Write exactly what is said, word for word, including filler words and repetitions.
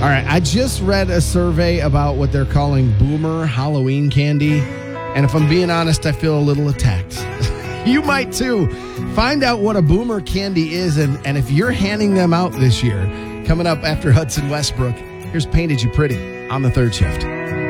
All right, I just read a survey about what they're calling boomer Halloween candy, and if I'm being honest, I feel a little attacked. You might too. Find out what a boomer candy is, and, and if you're handing them out this year. Coming up after Hudson Westbrook, here's Painted You Pretty on the third shift.